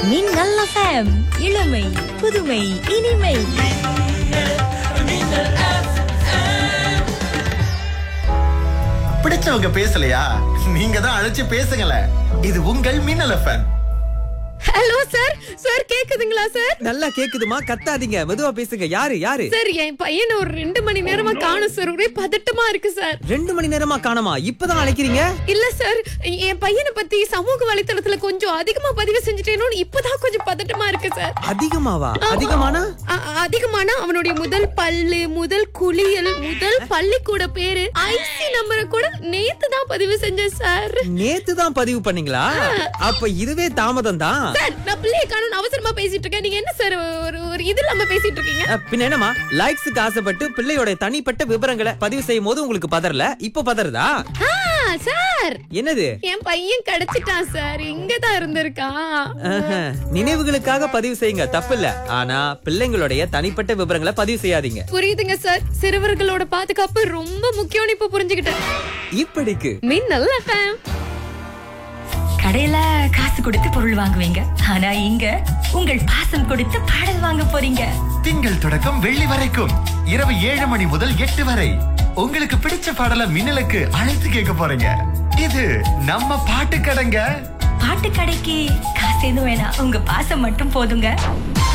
மின்னல் FM இளமை புதுமை இனிமை. பிடிச்சவங்க பேசலையா? நீங்க தான் அழைச்சு பேசுங்களேன். இது உங்கள் மின்னல் FM. Hello sir. சார் கேக்குதுங்களா சார்? நல்லா கேக்குதுமா, கத்தாதீங்க, மெதுவா பேசுங்க. யாரு யாரு? சார் என் பையனை ஒரு 2 மணி நேரமா காணோம் சார். ஒரே பதட்டமா இருக்கு சார். 2 மணி நேரமா காணோமா? இப்பதான் அழைக்கிறீங்க? இல்ல சார், என் பையனை பத்தி சமூக வலைத்தளத்துல கொஞ்சம் அதிகமா பதிவு செஞ்சுட்டேனோன்னு இப்பதான் கொஞ்சம் பதட்டமா இருக்கு சார். அதிகமாவா? அதிகமானா? அதிகமானா அவனுடைய முதல் பல்லு, முதல் குளியல், முதல் பள்ளிக்கூட பேரு, ஐசி நம்பரை கூட நேத்து தான் பதிவு செஞ்சேன் சார். நேத்து தான் பதிவு பண்ணீங்களா? அப்ப இதுவே தாமதம் தான். சார் நான் பிள்ளைய காணோம்னு அவசரமா பேசிட்டு இருக்கேன். நீங்க என்ன சார் ஒரு இது இல்லாம பேசிட்டு இருக்கீங்க? பின்ன என்னமா, லைக்ஸுக்கு ஆசைப்பட்டு பிள்ளையோட தனிப்பட்ட விவரங்களை பதிவு செய்யும் போது உங்களுக்கு பதறல, இப்ப பதறதா? சார் என்னது? என் பையன் கிடைச்சிட்டான் சார். இங்கதான் இருந்திருக்கான். நினைவுகளுக்காக பதிவு செய்யுங்க, தப்பில்ல. ஆனா பிள்ளைங்களுடைய தனிப்பட்ட விவரங்களை பதிவு செய்யாதீங்க. புரியுதுங்க சார். சிறுவர்களோட பாதுகாப்பு ரொம்ப முக்கியம்னு இப்ப புரிஞ்சுக்கிட்டேன். இப்படிக்கு மின்னல் FM. கடையில காசு கொடுத்து பொருள் வாங்குவீங்க, ஆனா இங்க உங்கள் பாசம் கொடுத்து பாடல் வாங்க போறீங்க. திங்கள் தொடக்கம் வெள்ளி வரைக்கும் இரவு 7 மணி முதல் 8 வரை உங்களுக்கு பிடிச்ச பாடல மின்னலுக்கு அழைத்து கேட்க போறீங்க. இது நம்ம பாட்டு கடைங்க. பாட்டு கடைக்கு காசு எதுவும் வேணாம், உங்க பாசம் மட்டும் போதுங்க.